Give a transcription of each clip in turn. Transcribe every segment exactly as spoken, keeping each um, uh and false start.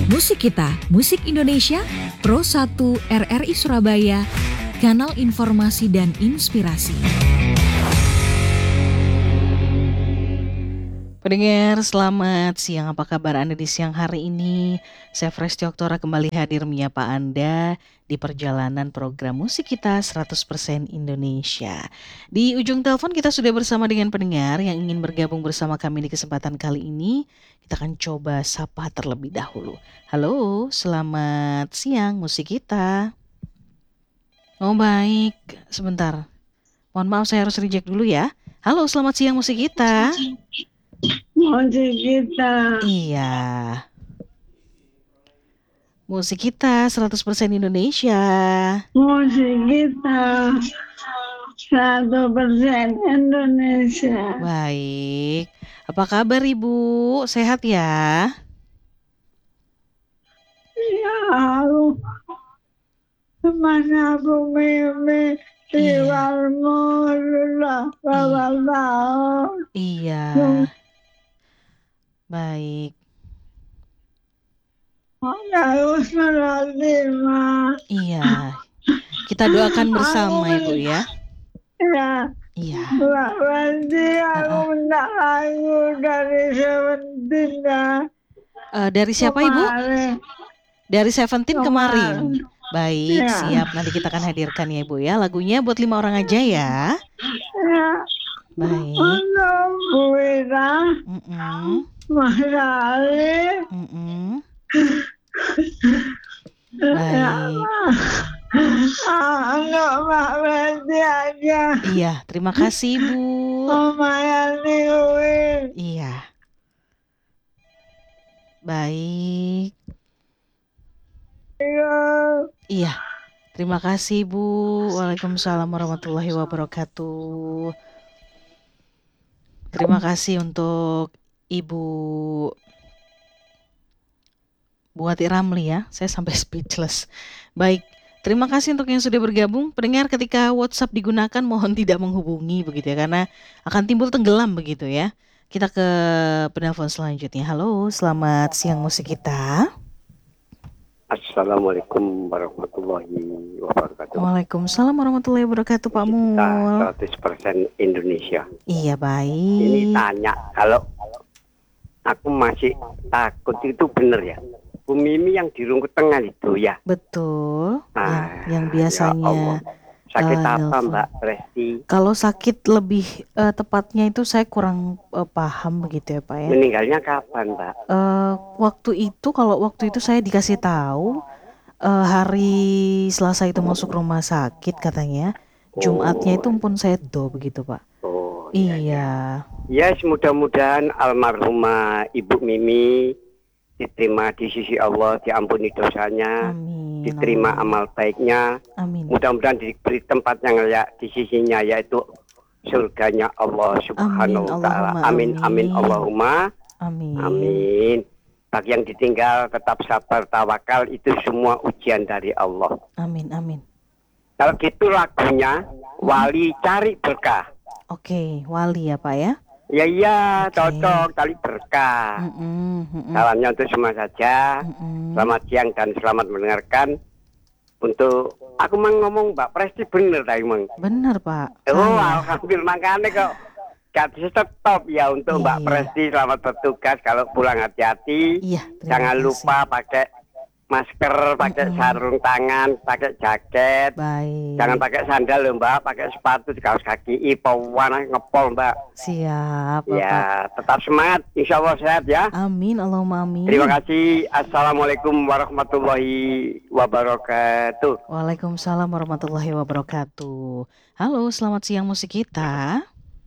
Musik Kita, Musik Indonesia, Pro satu R R I Surabaya, Kanal Informasi dan Inspirasi. Pendengar, selamat siang. Apa kabar Anda di siang hari ini? Saya Fresti Oktora kembali hadir menyapa Anda di perjalanan program Musik Kita seratus persen Indonesia. Di ujung telepon kita sudah bersama dengan pendengar yang ingin bergabung bersama kami di kesempatan kali ini. Kita akan coba sapa terlebih dahulu. Halo, selamat siang Musik Kita. Oh baik, sebentar. Mohon maaf saya harus reject dulu ya. Halo, selamat siang Musik Kita. Musik Kita. Iya. Musik Kita seratus persen Indonesia. Musik Kita seratus persen Indonesia. Baik. Apa kabar Ibu? Sehat ya? Ya, aku kemana aku mimpi di Iya. warmo sudah berapa tahun. Iya. Baik. Aku sudah terima. Iya. Kita doakan bersama Ibu ya. Ya, Iya. Mbak Fanti, aku Uh-uh. minta lagu dari Seventeen ya. Eh, dari siapa Ibu? Kemarin. Dari Seventeen kemarin. Kemarin. Baik, Ya. siap. Nanti kita akan hadirkan ya Ibu ya. Lagunya buat lima orang aja ya. Ya. Baik. Untuk Bu Ira, Mm-mm. Mas Ali, Mm-mm. ya, Baik. ah, untuk Mbak Fanti aja, Iya, terima kasih Bu. Mama Yani Uwin. Iya. Baik. Yo. Iya. Terima kasih Bu. Waalaikumsalam warahmatullahi wabarakatuh. Terima kasih untuk Ibu Buati Ramli ya. Saya sampai speechless. Baik. Terima kasih untuk yang sudah bergabung. Pendengar, ketika WhatsApp digunakan mohon tidak menghubungi begitu ya, karena akan timbul tenggelam begitu ya. Kita ke penelpon selanjutnya. Halo, selamat siang Musik Kita. Assalamualaikum warahmatullahi wabarakatuh. Waalaikumsalam warahmatullahi wabarakatuh Pak Kita Mul. seratus persen Indonesia. Iya baik. Ini tanya, kalau aku masih takut itu benar ya? Bu Mimi yang di Rungkut Tengah itu ya? Betul. Ah, yang, yang ya biasanya Allah. Sakit eh, apa nelpon. Mbak Presti? Kalau sakit lebih eh, tepatnya itu saya kurang eh, paham begitu ya Pak ya. Meninggalnya kapan Mbak? Eh, waktu itu kalau waktu itu saya dikasih tahu eh, hari Selasa itu masuk rumah sakit katanya. Jumatnya itu pun saya do begitu Pak. Oh Iya. Ya, mudah-mudahan almarhumah Ibu Mimi diterima di sisi Allah, diampuni dosanya, Amin. diterima Amin. amal baiknya. Amin. Mudah-mudahan diberi tempat yang layak di sisinya, yaitu surganya Allah Subhanahu wa Ta'ala. Amin, amin, Allahumma Amin. amin. Bagi yang ditinggal tetap sabar, tawakal, itu semua ujian dari Allah. Amin. Amin. Kalau gitu lagunya Wali Cari Berkah. Oke, wali ya Pak ya. Ya iya, Oke. cocok, cari berkah. Mm-mm, mm-mm, Salamnya untuk semua saja. mm-mm. Selamat siang dan selamat mendengarkan. Untuk aku mau ngomong Mbak Presti bener tadi Mang. Benar Pak. Oh, Saya. alhamdulillah, makanya kok gak bisa stop ya untuk Mbak Iya. Presti. Selamat bertugas, kalau pulang hati-hati. Iya, terima Jangan kasih. lupa pakai masker, pakai Mm-mm. sarung tangan, pakai jaket. Baik. Jangan pakai sandal loh Mbak, pakai sepatu, kaos kaki, ipawan ngepol Mbak. Siap Bapak. Ya, tetap semangat, insya Allah sehat ya. Amin, Allahumma amin. Terima kasih. Assalamualaikum warahmatullahi wabarakatuh. Waalaikumsalam warahmatullahi wabarakatuh. Halo, selamat siang Musik Kita.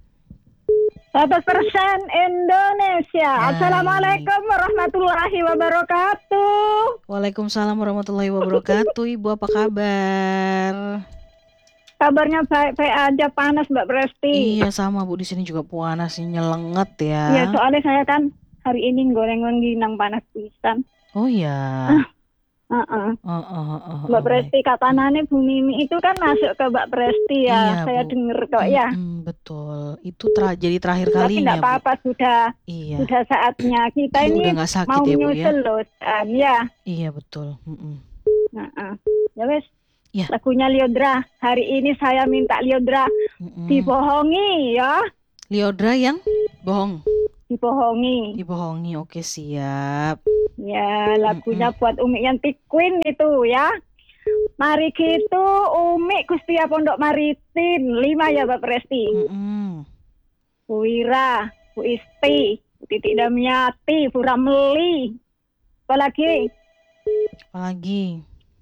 seratus persen Indonesia. Baik. Assalamualaikum warahmatullahi wabarakatuh. Waalaikumsalam warahmatullahi wabarakatuh. Ibu apa kabar? Kabarnya baik-baik aja, panas Mbak Presti. Iya sama Bu, di sini juga panas nyelenget ya. Ya, soalnya saya kan hari ini goreng-goreng nang panas pisan. Oh iya. Heeh. Oh, oh, oh, oh, Mbak oh, Presti katanane Bu Mimi itu kan masuk ke Mbak Presti ya. Iya, Saya Bu. dengar kok ya. Mm-mm, betul. Itu tra- jadi terakhir Tapi kalinya, enggak Bu. apa-apa, sudah Iya. sudah saatnya kita Udah ini nggak sakit mau ya, Bu, ya? menyusul loh. Um, ya. Iya, betul. Mm-mm. Heeh. Ya wes. Ya. Lagunya Lyodra. Hari ini saya minta Lyodra Mm-mm. dibohongi ya. Lyodra yang bohong. Dibohongi. Dibohongi. Oke, siap. Ya, lagunya Mm-mm. buat Umi Yanti Queen itu ya. Mari gitu Umi Kustia Pondok Maritim lima ya Mbak Presti. Mm-mm. Bu Wira, Bu Isti, Bu Titik Damiati, Bu Ramli. Apalagi Apalagi?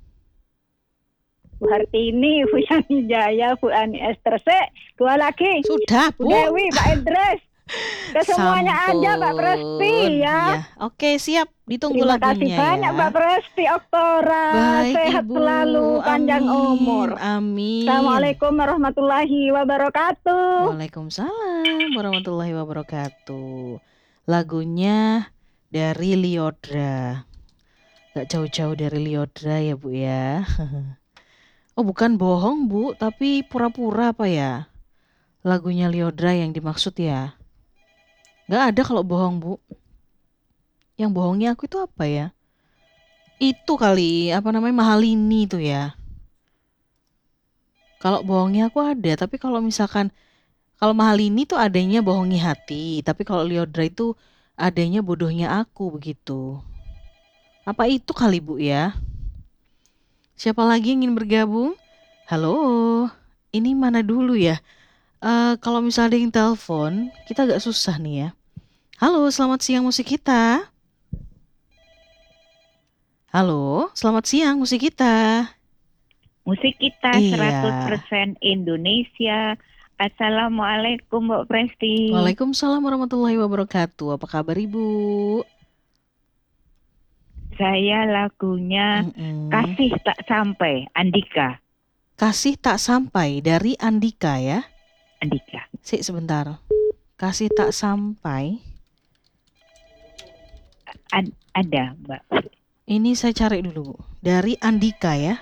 Bu Hartini, Bu Yani Jaya, Bu Ani Esther. Sek, dua lagi. Sudah, Bu Bu. Dewi, Pak Idris. Ke semuanya aja Mbak Presti ya. Iya. Oke, siap. Ditunggu Terima lagunya kasih banyak ya. Mbak Presti Oktora. Baik, Sehat Ibu. selalu, panjang Amin. umur. Amin. Assalamualaikum warahmatullahi wabarakatuh. Waalaikumsalam warahmatullahi wabarakatuh. Lagunya dari Lyodra. Gak jauh-jauh dari Lyodra ya, Bu ya. Oh, bukan bohong, Bu, tapi pura-pura apa ya? Lagunya Lyodra yang dimaksud ya. Gak ada kalau bohong, Bu. Yang bohongnya aku itu apa ya? Itu kali, apa namanya, Mahalini itu ya. Kalau bohongnya aku ada, tapi kalau misalkan kalau Mahalini tuh adanya bohongi hati, tapi kalau Lyodra itu adanya bodohnya aku begitu. Apa itu kali, Bu ya? Siapa lagi yang ingin bergabung? Halo, ini mana dulu ya? Eh, kalau misalnya ada yang telepon, kita agak susah nih ya. Halo, selamat siang musik kita. Halo, selamat siang musik kita. Musik kita Iya. seratus persen Indonesia. Assalamualaikum Mbak Presti. Waalaikumsalam warahmatullahi wabarakatuh. Apa kabar Ibu? Saya lagunya Mm-mm. Kasih Tak Sampai, Andika. Kasih tak sampai dari Andika ya. Andika. Sik sebentar. Kasih tak sampai. Ad- ada Mbak. Ini saya cari dulu, Bu. Dari Andika ya.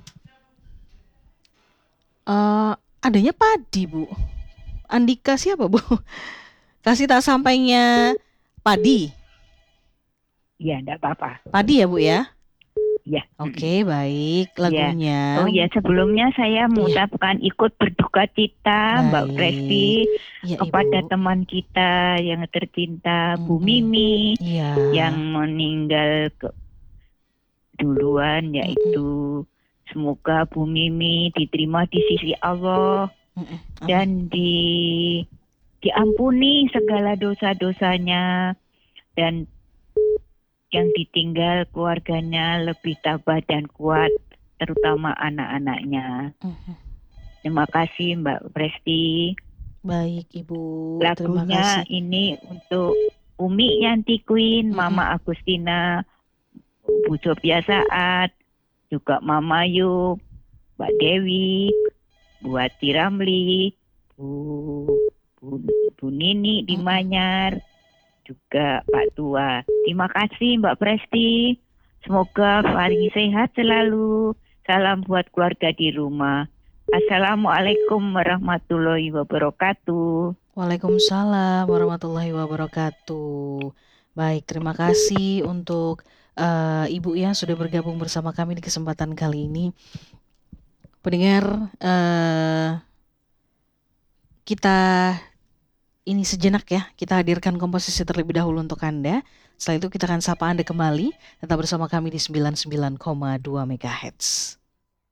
Eh, adanya Padi, Bu. Andika siapa, Bu? Kasih tak sampainya Padi. Ya, enggak apa-apa. Padi ya, Bu ya? Ya. Oke, baik. Lagunya. Oh ya, sebelumnya saya mengucapkan ikut berduka cita Mbak Baik. Presti Iya, kepada Ibu. teman kita yang tercinta Bu Mm-mm. Mimi Iya. yang meninggal ke duluan, yaitu semoga Bu Mimi diterima di sisi Allah Mm-mm. Amin. dan di diampuni segala dosa-dosanya, dan yang ditinggal keluarganya lebih tabah dan kuat, terutama anak-anaknya. Mhm. Terima kasih Mbak Presti. Baik, Ibu. Terima Lagunya kasih. ini untuk Umi Yanti Queen, Mm-mm. Mama Agustina, Bu Sophia Saat, juga Mama Yub, Mbak Dewi, Bu Ati Ramli, Bu, Bu, Bu Nini di Manyar, juga Pak Tua. Terima kasih Mbak Presti. Semoga paling sehat selalu. Salam buat keluarga di rumah. Assalamualaikum warahmatullahi wabarakatuh. Waalaikumsalam warahmatullahi wabarakatuh. Baik, terima kasih untuk uh, Ibu yang sudah bergabung bersama kami di kesempatan kali ini. Pendengar, uh, kita ini sejenak ya, kita hadirkan komposisi terlebih dahulu untuk Anda. Setelah itu kita akan sapa Anda kembali, tetap bersama kami di sembilan puluh sembilan koma dua megahertz.